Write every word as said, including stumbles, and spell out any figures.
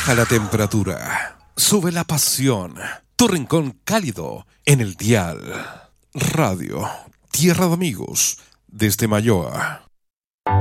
Baja la temperatura, sube la pasión. Tu rincón cálido en el dial. Radio Tierra de Amigos desde Mayoa.